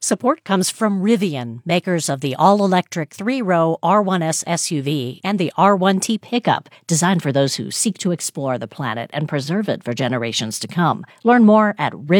Support comes from Rivian, makers of the all-electric 3-row R1S SUV and the R1T pickup, designed for those who seek to explore the planet and preserve it for generations to come. Learn more at Rivian.